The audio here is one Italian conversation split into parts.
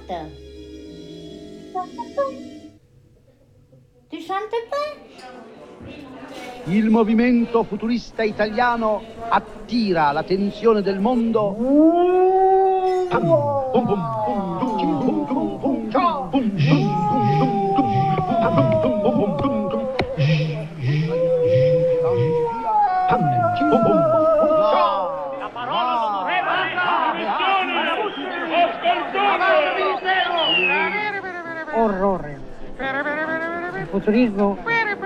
chante? Tu chantes pas? Il movimento futurista italiano attira l'attenzione del mondo. La parola d'onorevole ascoltate! Orrore. Il futurismo.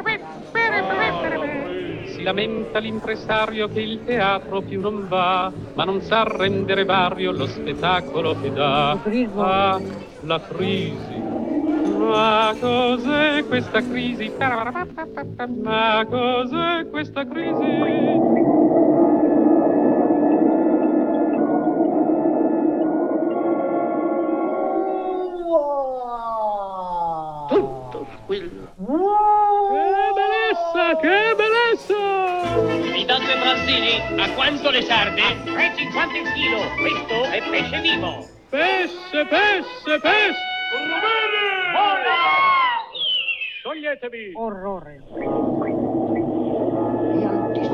Si lamenta l'impresario che il teatro più non va, ma non sa rendere vario lo spettacolo che dà. Ah, la crisi. Ma cos'è questa crisi? Ma cos'è questa crisi? Tutto squillo. Che bellezza! I tante Brazzini, a quanto le sarde? 3,50 il chilo. Questo è pesce vivo. Pesce! Toglietevi! Orrore. È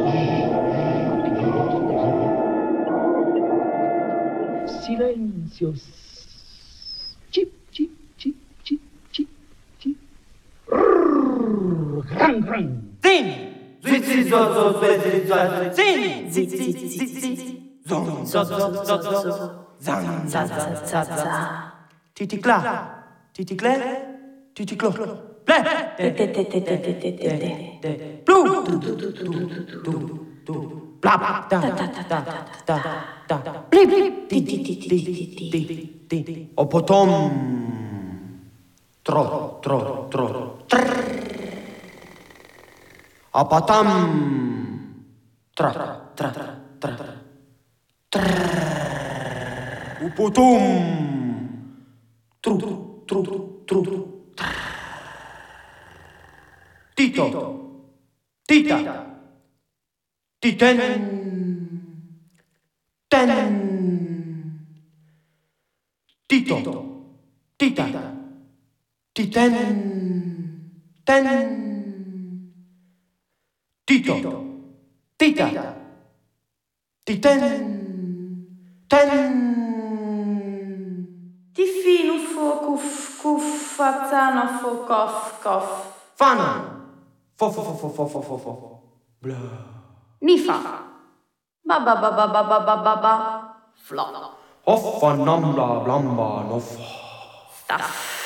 altissimo. Silenzio. Cip, cip, cip, cip, cip, cip. Gran, gran. Zin! Zizi, zo, zo, zizi, zo, zin! Zizi, zizi, zizi, zon, zo, zo, zo, zo, zan, za, za, za, za. Titi cla, titi cle, titi clo, ple, plu, bla, bla, da, blip, di, opotom, tro, apatam, tra, uputum, tru, tito, tita, titen, tito, tita, titen, tito, tita, titen, Tifino fo cuf fazzano fo cof. fana, fo, bla. Nifa. Ba. Flo. Hoffa, nambla, blamba, noff. Staff.